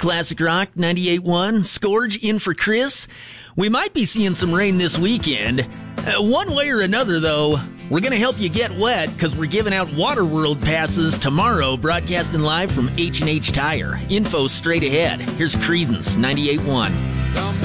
Classic Rock 98.1. Scourge in for Chris. We might be seeing some rain this weekend. One way or another, though, we're going to help you get wet because we're giving out Waterworld passes tomorrow, broadcasting live from H&H Tire. Info straight ahead. Here's Creedence 98.1.